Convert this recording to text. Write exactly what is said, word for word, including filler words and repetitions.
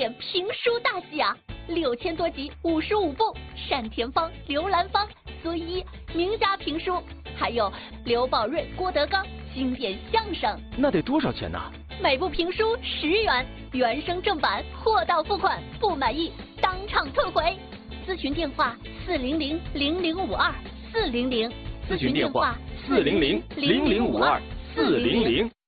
典评书大戏啊，六千多集，五十五部，单田芳、刘兰芳、孙一名家评书，还有刘宝瑞、郭德纲经典相声。 那得多少钱呢？ 每部评书十元，原声正版，货到付款，不满意当场退回。咨询电话：四零零零零五二四零零。 咨询电话：四零零零零五二四零零。